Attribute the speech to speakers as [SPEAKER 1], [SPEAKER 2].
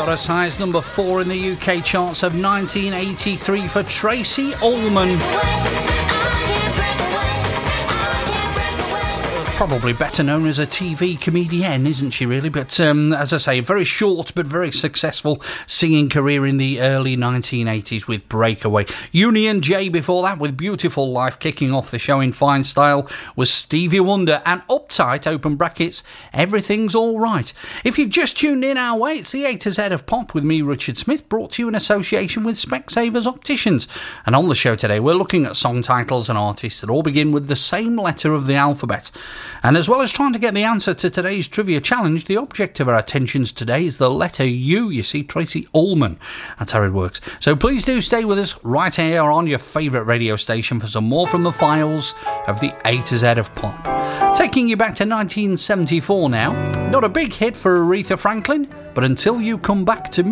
[SPEAKER 1] got as high as number 4 in the UK charts of 1983 for Tracey Ullman. Probably better known as a TV comedian, isn't she really? But as I say, very short but very successful singing career in the early 1980s with Breakaway. Union J before that with Beautiful Life. Kicking off the show in fine style was Stevie Wonder and Uptight, open brackets, Everything's Alright. If you've just tuned in our way, it's the A to Z of Pop with me, Richard Smith, brought to you in association with Specsavers Opticians. And on the show today, we're looking at song titles and artists that all begin with the same letter of the alphabet. And as well as trying to get the answer to today's trivia challenge, the object of our attentions today is the letter U. You see, Tracey Ullman. That's how it works. So please do stay with us right here on your favourite radio station for some more from the files of the A to Z of Pop. Taking you back to 1974 now. Not a big hit for Aretha Franklin, but Until You Come Back to Me.